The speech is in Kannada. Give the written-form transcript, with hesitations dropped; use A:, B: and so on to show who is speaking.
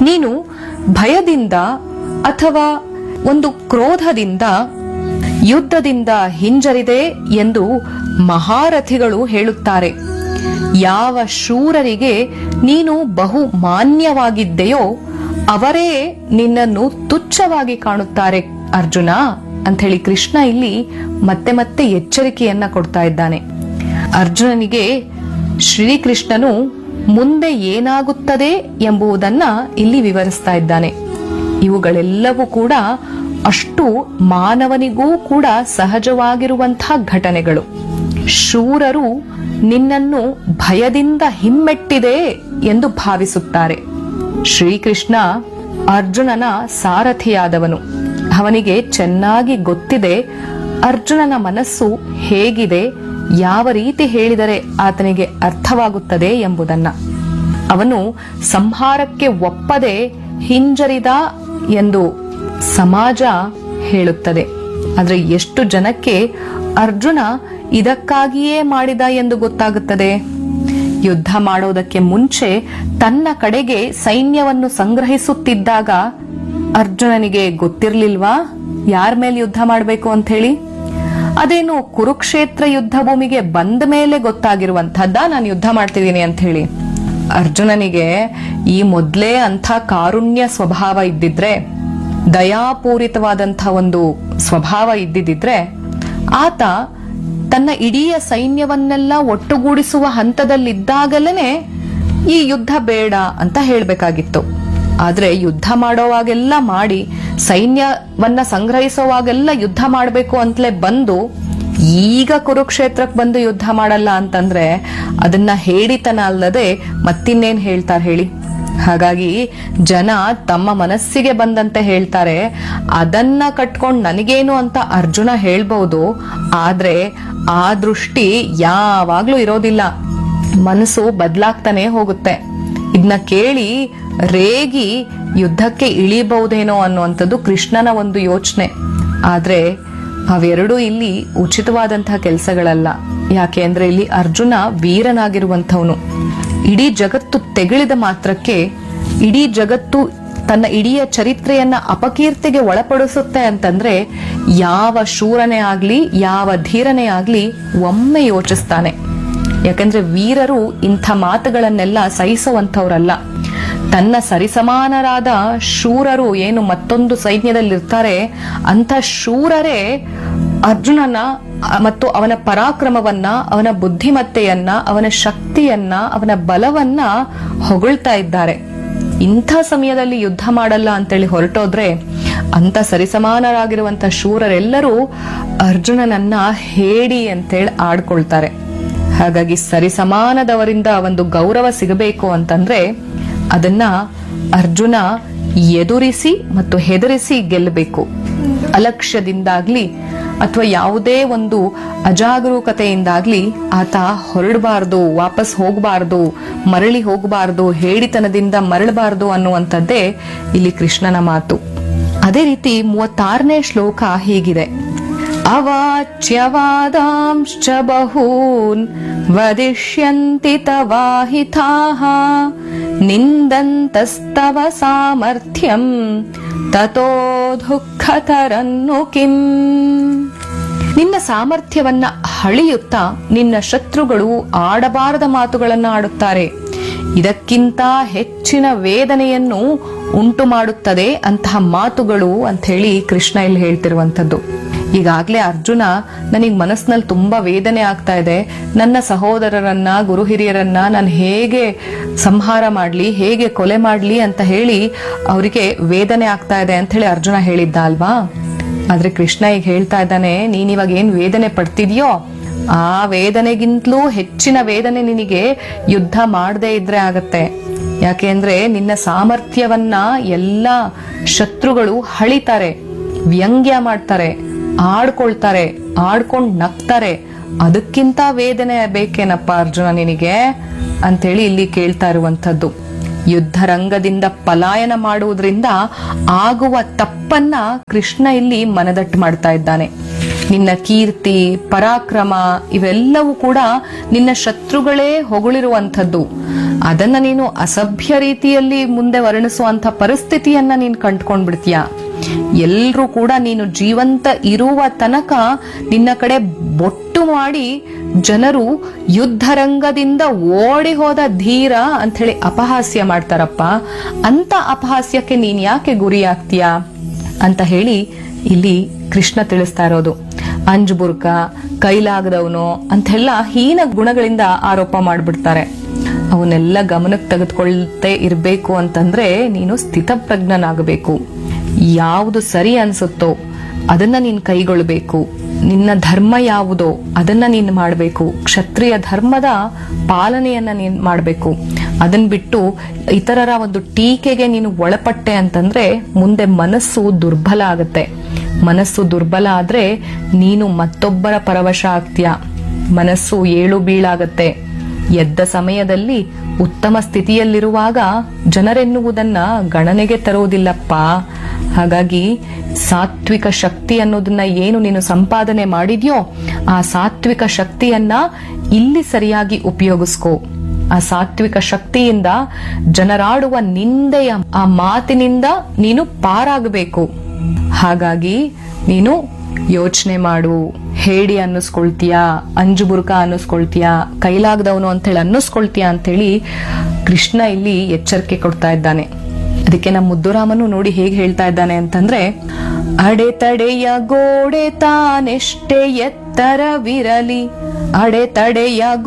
A: ನೀನು ಭಯದಿಂದ ಅಥವಾ ಒಂದು ಕ್ರೋಧದಿಂದ ಯುದ್ಧದಿಂದ ಹಿಂಜರಿದೆ ಎಂದು ಮಹಾರಥಿಗಳು ಹೇಳುತ್ತಾರೆ. ಯಾವ ಶೂರರಿಗೆ ನೀನು ಬಹು ಮಾನ್ಯವಾಗಿದ್ದೆಯೋ ಅವರೇ ನಿನ್ನನ್ನು ತುಚ್ಛವಾಗಿ ಕಾಣುತ್ತಾರೆ ಅರ್ಜುನ ಅಂತ ಹೇಳಿ ಕೃಷ್ಣ ಇಲ್ಲಿ ಮತ್ತೆ ಮತ್ತೆ ಎಚ್ಚರಿಕೆಯನ್ನ ಕೊಡ್ತಾ ಇದ್ದಾನೆ. ಅರ್ಜುನನಿಗೆ ಶ್ರೀಕೃಷ್ಣನು ಮುಂದೆ ಏನಾಗುತ್ತದೆ ಎಂಬುದನ್ನ ಇಲ್ಲಿ ವಿವರಿಸ್ತಾ ಇದ್ದಾನೆ. ಇವುಗಳೆಲ್ಲವೂ ಕೂಡ ಅಷ್ಟು ಮಾನವನಿಗೂ ಕೂಡ ಸಹಜವಾಗಿರುವಂತಹ ಘಟನೆಗಳು. ಶೂರರು ನಿನ್ನನ್ನು ಭಯದಿಂದ ಹಿಮ್ಮೆಟ್ಟಿದೆ ಎಂದು ಭಾವಿಸುತ್ತಾರೆ. ಶ್ರೀಕೃಷ್ಣ ಅರ್ಜುನನ ಸಾರಥಿಯಾದವನು. ಅವನಿಗೆ ಚೆನ್ನಾಗಿ ಗೊತ್ತಿದೆ ಅರ್ಜುನನ ಮನಸ್ಸು ಹೇಗಿದೆ, ಯಾವ ರೀತಿ ಹೇಳಿದರೆ ಆತನಿಗೆ ಅರ್ಥವಾಗುತ್ತದೆ ಎಂಬುದನ್ನ. ಅವನು ಸಂಹಾರಕ್ಕೆ ಒಪ್ಪದೆ ಹಿಂಜರಿದ ಎಂದು ಸಮಾಜ ಹೇಳುತ್ತದೆ. ಆದ್ರೆ ಎಷ್ಟು ಜನಕ್ಕೆ ಅರ್ಜುನ ಇದಕ್ಕಾಗಿಯೇ ಮಾಡಿದ ಎಂದು ಗೊತ್ತಾಗುತ್ತದೆ? ಯುದ್ಧ ಮಾಡೋದಕ್ಕೆ ಮುಂಚೆ ತನ್ನ ಕಡೆಗೆ ಸೈನ್ಯವನ್ನು ಸಂಗ್ರಹಿಸುತ್ತಿದ್ದಾಗ ಅರ್ಜುನನಿಗೆ ಗೊತ್ತಿರ್ಲಿಲ್ವಾ ಯಾರ ಮೇಲೆ ಯುದ್ಧ ಮಾಡಬೇಕು ಅಂತ ಹೇಳಿ? ಅದೇನು ಕುರುಕ್ಷೇತ್ರ ಯುದ್ಧ ಭೂಮಿಗೆ ಬಂದ ಮೇಲೆ ಗೊತ್ತಾಗಿರುವಂತಹದ್ದ ನಾನು ಯುದ್ಧ ಮಾಡ್ತಿದ್ದೀನಿ ಅಂತ ಹೇಳಿ? ಅರ್ಜುನನಿಗೆ ಈ ಮೊದ್ಲೇ ಅಂಥ ಕಾರುಣ್ಯ ಸ್ವಭಾವ ಇದ್ದಿದ್ರೆ, ದಯಾಪೂರಿತವಾದಂಥ ಒಂದು ಸ್ವಭಾವ ಇದ್ದಿದ್ರೆ ಆತ ತನ್ನ ಇಡೀ ಸೈನ್ಯವನ್ನೆಲ್ಲ ಒಟ್ಟುಗೂಡಿಸುವ ಹಂತದಲ್ಲಿದ್ದಾಗಲೇ ಈ ಯುದ್ಧ ಬೇಡ ಅಂತ ಹೇಳ್ಬೇಕಾಗಿತ್ತು. ಆದ್ರೆ ಯುದ್ಧ ಮಾಡೋವಾಗೆಲ್ಲ ಮಾಡಿ, ಸೈನ್ಯವನ್ನ ಸಂಗ್ರಹಿಸುವಾಗೆಲ್ಲ ಯುದ್ಧ ಮಾಡಬೇಕು ಅಂತಲೇ ಬಂದು ಈಗ ಕುರುಕ್ಷೇತ್ರಕ್ಕೆ ಬಂದು ಯುದ್ಧ ಮಾಡಲ್ಲ ಅಂತಂದ್ರೆ ಅದನ್ನ ಹೇಡಿತನ ಅಲ್ಲದೆ ಮತ್ತಿನ್ನೇನ್ ಹೇಳ್ತಾರೆ ಹೇಳಿ? ಹಾಗಾಗಿ ಜನ ತಮ್ಮ ಮನಸ್ಸಿಗೆ ಬಂದಂತೆ ಹೇಳ್ತಾರೆ. ಅದನ್ನ ಕಟ್ಕೊಂಡ್ ನನಗೇನು ಅಂತ ಅರ್ಜುನ ಹೇಳ್ಬಹುದು, ಆದ್ರೆ ಆ ದೃಷ್ಟಿ ಯಾವಾಗ್ಲೂ ಇರೋದಿಲ್ಲ. ಮನಸ್ಸು ಬದಲಾಗ್ತಾನೆ ಹೋಗುತ್ತೆ. ಇದನ್ನ ಕೇಳಿ ರೇಗಿ ಯುದ್ಧಕ್ಕೆ ಇಳಿಬಹುದೇನೋ ಅನ್ನುವಂಥದ್ದು ಕೃಷ್ಣನ ಒಂದು ಯೋಚನೆ. ಆದ್ರೆ ಅವೆರಡೂ ಇಲ್ಲಿ ಉಚಿತವಾದಂತಹ ಕೆಲಸಗಳಲ್ಲ. ಯಾಕೆ ಅಂದ್ರೆ ಇಲ್ಲಿ ಅರ್ಜುನ ವೀರನಾಗಿರುವಂಥವನು. ಇಡೀ ಜಗತ್ತು ತೆಗಳಿದ ಮಾತ್ರಕ್ಕೆ ಇಡೀ ಜಗತ್ತು ತನ್ನ ಇಡೀ ಚರಿತ್ರೆಯನ್ನ ಅಪಕೀರ್ತಿಗೆ ಒಳಪಡಿಸುತ್ತೆ ಅಂತಂದ್ರೆ ಯಾವ ಶೂರನೇ ಆಗ್ಲಿ, ಯಾವ ಧೀರನೇ ಆಗ್ಲಿ ಒಮ್ಮೆ ಯೋಚಿಸ್ತಾನೆ. ಯಾಕಂದ್ರೆ ವೀರರು ಇಂಥ ಮಾತುಗಳನ್ನೆಲ್ಲ ಸಹಿಸುವಂಥವ್ರಲ್ಲ. ತನ್ನ ಸರಿಸಮಾನರಾದ ಶೂರರು ಏನು ಮತ್ತೊಂದು ಸೈನ್ಯದಲ್ಲಿರ್ತಾರೆ, ಅಂಥ ಶೂರರೇ ಅರ್ಜುನನ ಮತ್ತು ಅವನ ಪರಾಕ್ರಮವನ್ನ, ಅವನ ಬುದ್ಧಿಮತ್ತೆಯನ್ನ, ಅವನ ಶಕ್ತಿಯನ್ನ, ಅವನ ಬಲವನ್ನ ಹೊಗಳ್ತಾ ಇದ್ದಾರೆ. ಇಂಥ ಸಮಯದಲ್ಲಿ ಯುದ್ಧ ಮಾಡಲ್ಲ ಅಂತೇಳಿ ಹೊರಟೋದ್ರೆ ಅಂತ ಸರಿಸಮಾನರಾಗಿರುವಂತ ಶೂರರೆಲ್ಲರೂ ಅರ್ಜುನನನ್ನ ಹೇಡಿ ಅಂತೇಳಿ ಆಡ್ಕೊಳ್ತಾರೆ. ಹಾಗಾಗಿ ಸರಿಸಮಾನದವರಿಂದ ಒಂದು ಗೌರವ ಸಿಗಬೇಕು ಅಂತಂದ್ರೆ ಅದನ್ನ ಅರ್ಜುನ ಎದುರಿಸಿ ಮತ್ತು ಹೆದರಿಸಿ ಗೆಲ್ಲಬೇಕು. ಅಲಕ್ಷ್ಯದಿಂದಾಗ್ಲಿ ಅಥವಾ ಯಾವುದೇ ಒಂದು ಅಜಾಗರೂಕತೆಯಿಂದಾಗ್ಲಿ ಆತ ಹೊರಡಬಾರ್ದು, ವಾಪಸ್ ಹೋಗಬಾರ್ದು, ಮರಳಿ ಹೋಗಬಾರ್ದು, ಹೇಡಿತನದಿಂದ ಮರಳಬಾರ್ದು ಅನ್ನುವಂಥದ್ದೇ ಇಲ್ಲಿ ಕೃಷ್ಣನ ಮಾತು. ಅದೇ ರೀತಿ 36ನೇ ಶ್ಲೋಕ ಹೀಗಿದೆ: ಅವಾಚ್ಯವಾದಾಂಶ್ಚ ಬಹೂನ್ ವದಿಷ್ಯಂತಿ ತವಾಹಿತಾಃ ನಿಂದಂತಸ್ತವ ಸಾಮರ್ಥ್ಯಂ ತತೋ ದುಃಖತರನ್ನು ಕಿಂ. ನಿನ್ನ ಸಾಮರ್ಥ್ಯವನ್ನ ಹಳಿಯುತ್ತಾ ನಿನ್ನ ಶತ್ರುಗಳು ಆಡಬಾರದ ಮಾತುಗಳನ್ನ ಆಡುತ್ತಾರೆ. ಇದಕ್ಕಿಂತ ಹೆಚ್ಚಿನ ವೇದನೆಯನ್ನು ಉಂಟು ಮಾಡುತ್ತದೆ ಅಂತಹ ಮಾತುಗಳು ಅಂತ ಹೇಳಿ ಕೃಷ್ಣ ಇಲ್ಲಿ ಹೇಳ್ತಿರುವಂತದ್ದು. ಈಗಾಗ್ಲೇ ಅರ್ಜುನ ನನಗ್ ಮನಸ್ಸಿನಲ್ಲಿ ತುಂಬಾ ವೇದನೆ ಆಗ್ತಾ ಇದೆ, ನನ್ನ ಸಹೋದರರನ್ನ, ಗುರು ಹಿರಿಯರನ್ನ ನಾನು ಹೇಗೆ ಸಂಹಾರ ಮಾಡ್ಲಿ, ಹೇಗೆ ಕೊಲೆ ಮಾಡ್ಲಿ ಅಂತ ಹೇಳಿ ಅವರಿಗೆ ವೇದನೆ ಆಗ್ತಾ ಇದೆ ಅಂತ ಹೇಳಿ ಅರ್ಜುನ ಹೇಳಿದ್ದ ಅಲ್ವಾ? ಆದ್ರೆ ಕೃಷ್ಣ ಈಗ ಹೇಳ್ತಾ ಇದ್ದಾನೆ, ನೀನ್ ಇವಾಗ ಏನ್ ವೇದನೆ ಪಡ್ತಿದ್ಯೋ ಆ ವೇದನೆಗಿಂತಲೂ ಹೆಚ್ಚಿನ ವೇದನೆ ನಿನಗೆ ಯುದ್ಧ ಮಾಡದೇ ಇದ್ರೆ ಆಗತ್ತೆ. ಯಾಕೆಂದ್ರೆ ನಿನ್ನ ಸಾಮರ್ಥ್ಯವನ್ನ ಎಲ್ಲ ಶತ್ರುಗಳು ಹಳಿತಾರೆ, ವ್ಯಂಗ್ಯ ಮಾಡ್ತಾರೆ, ಆಡ್ಕೊಳ್ತಾರೆ, ಆಡ್ಕೊಂಡ್ ನಗ್ತಾರೆ. ಅದಕ್ಕಿಂತ ವೇದನೆ ಬೇಕೇನಪ್ಪ ಅರ್ಜುನ ನಿನಗೆ ಅಂತೇಳಿ ಇಲ್ಲಿ ಕೇಳ್ತಾ ಇರುವಂತದ್ದು. ಯುದ್ಧ ರಂಗದಿಂದ ಪಲಾಯನ ಮಾಡುವುದರಿಂದ ಆಗುವ ತಪ್ಪನ್ನ ಕೃಷ್ಣ ಇಲ್ಲಿ ಮನದಟ್ಟು ಮಾಡ್ತಾ ಇದ್ದಾನೆ. ನಿನ್ನ ಕೀರ್ತಿ, ಪರಾಕ್ರಮ ಇವೆಲ್ಲವೂ ಕೂಡ ನಿನ್ನ ಶತ್ರುಗಳೇ ಹೊಗಳಿರುವಂಥದ್ದು. ಅದನ್ನ ನೀನು ಅಸಭ್ಯ ರೀತಿಯಲ್ಲಿ ಮುಂದೆ ವರ್ಣಿಸುವಂತ ಪರಿಸ್ಥಿತಿಯನ್ನ ನೀನು ಕಂಡ್ಕೊಂಡ್ಬಿಡ್ತೀಯ. ಎಲ್ರೂ ಕೂಡ ನೀನು ಜೀವಂತ ಇರುವ ತನಕ ನಿನ್ನ ಕಡೆ ಬೊಟ್ಟು ಮಾಡಿ ಜನರು ಯುದ್ಧರಂಗದಿಂದ ಓಡಿ ಹೋದ ಧೀರ ಅಂತ ಹೇಳಿ ಅಪಹಾಸ್ಯ ಮಾಡ್ತಾರಪ್ಪ. ಅಂತ ಅಪಹಾಸ್ಯಕ್ಕೆ ನೀನ್ ಯಾಕೆ ಗುರಿಯಾಗ್ತೀಯ ಅಂತ ಹೇಳಿ ಇಲ್ಲಿ ಕೃಷ್ಣ ತಿಳಿಸ್ತಾ ಇರೋದು. ಅಂಜುಬುರ್ಕ, ಕೈಲಾಗದವನು ಅಂತೆಲ್ಲ ಹೀನ ಗುಣಗಳಿಂದ ಆರೋಪ ಮಾಡ್ಬಿಡ್ತಾರೆ. ಅವನ್ನೆಲ್ಲ ಗಮನಕ್ಕೆ ತೆಗೆದುಕೊಳ್ತೇ ಇರ್ಬೇಕು ಅಂತಂದ್ರೆ ನೀನು ಸ್ಥಿತಪ್ರಜ್ಞನಾಗಬೇಕು. ಯಾವುದು ಸರಿ ಅನ್ಸುತ್ತೋ ಅದನ್ನ ನೀನ್ ಕೈಗೊಳ್ಬೇಕು. ನಿನ್ನ ಧರ್ಮ ಯಾವುದೋ ಅದನ್ನ ನೀನ್ ಮಾಡಬೇಕು. ಕ್ಷತ್ರಿಯ ಧರ್ಮದ ಪಾಲನೆಯನ್ನ ನೀನ್ ಮಾಡಬೇಕು. ಅದನ್ ಬಿಟ್ಟು ಇತರರ ಒಂದು ಟೀಕೆಗೆ ನೀನು ಒಳಪಟ್ಟೆ ಅಂತಂದ್ರೆ ಮುಂದೆ ಮನಸ್ಸು ದುರ್ಬಲ ಆಗತ್ತೆ. ಮನಸ್ಸು ದುರ್ಬಲ ಆದ್ರೆ ನೀನು ಮತ್ತೊಬ್ಬರ ಪರವಶ ಆಗ್ತೀಯ. ಮನಸ್ಸು ಏಳು ಬೀಳಾಗತ್ತೆ. ಎದ್ದ ಸಮಯದಲ್ಲಿ ಉತ್ತಮ ಸ್ಥಿತಿಯಲ್ಲಿರುವಾಗ ಜನರೆನ್ನುವುದನ್ನ ಗಣನೆಗೆ ತರುವುದಿಲ್ಲಪ್ಪ. ಹಾಗಾಗಿ ಸಾತ್ವಿಕ ಶಕ್ತಿ ಅನ್ನೋದನ್ನ ಏನು ನೀನು ಸಂಪಾದನೆ ಮಾಡಿದ್ಯೋ ಆ ಸಾತ್ವಿಕ ಶಕ್ತಿಯನ್ನ ಇಲ್ಲಿ ಸರಿಯಾಗಿ ಉಪಯೋಗಿಸ್ಕೋ. ಆ ಸಾತ್ವಿಕ ಶಕ್ತಿಯಿಂದ ಜನರಾಡುವ ನಿಂದೆಯ ಆ ಮಾತಿನಿಂದ ನೀನು ಪಾರಾಗಬೇಕು. ಹಾಗಾಗಿ ನೀನು ಯೋಚನೆ ಮಾಡು. ಹೇಡಿ ಅನ್ನಿಸ್ಕೊಳ್ತೀಯ, ಅಂಜುಬುರ್ಕ ಅನ್ನಿಸ್ಕೊಳ್ತೀಯ, ಕೈಲಾಗದವನು ಅಂತೇಳಿ ಅನ್ನಿಸ್ಕೊಳ್ತೀಯ ಅಂತೇಳಿ ಕೃಷ್ಣ ಇಲ್ಲಿ ಎಚ್ಚರಿಕೆ ಕೊಡ್ತಾ ಇದ್ದಾನೆ. ಅದಕ್ಕೆ ನಮ್ಮ ಮುದ್ದುರಾಮನು ನೋಡಿ ಹೇಗೆ ಹೇಳ್ತಾ ಇದ್ದಾನೆ ಅಂತಂದ್ರೆ, ಅಡೆತಡೆಯ ಗೋಡೆ ತಾನೆಷ್ಟೇ ಎತ್ತರವಿರಲಿ, ಅಡೆತಡೆಯ